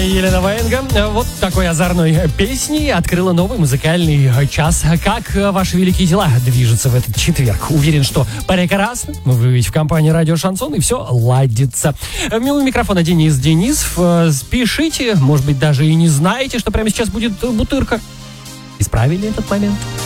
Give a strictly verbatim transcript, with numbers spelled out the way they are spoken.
Елена Ваенга вот такой озорной песней открыла новый музыкальный час. Как ваши великие дела движутся в этот четверг? Уверен, что прекрасно. Вы ведь в компании «Радио Шансон», и все ладится. У микрофона Денис Денисов. Спешите, может быть, даже и не знаете, что прямо сейчас будет бутырка. Исправили этот момент?